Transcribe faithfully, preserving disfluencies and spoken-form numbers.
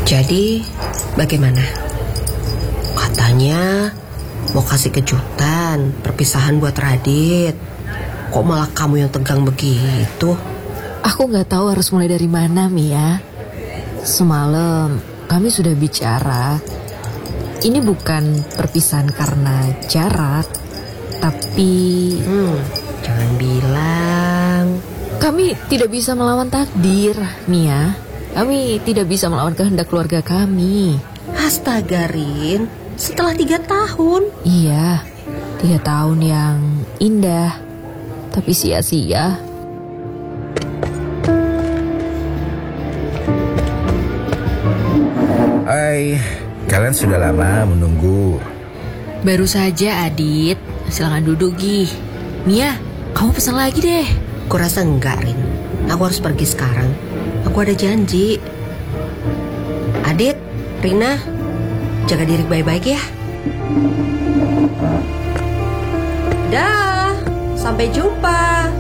Jadi, bagaimana? Katanya mau kasih kejutan, perpisahan buat Radit. Kok malah kamu yang tegang begitu? Aku gak tahu harus mulai dari mana, Mia. Semalam kami sudah bicara. Ini bukan perpisahan karena jarak, tapi... Hmm, jangan bilang. Kami tidak bisa melawan takdir, Mia. Kami tidak bisa melawan kehendak keluarga kami. Astaga, Rin. Setelah tiga tahun. Iya, tiga tahun yang indah, tapi sia-sia. Hai, kalian sudah lama menunggu. Baru saja, Adit. Silakan duduk, Gi. Mia, kamu pesan lagi deh. Kurasa enggak, Rin. Aku harus pergi sekarang. Aku ada janji. Adit, Rina, jaga diri baik-baik ya. Dah, sampai jumpa.